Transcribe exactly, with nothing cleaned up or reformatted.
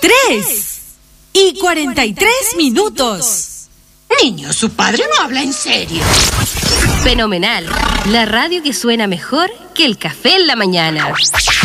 tres y cuarenta y tres minutos. Niño, su padre no habla en serio. Fenomenal. La radio que suena mejor que el café en la mañana.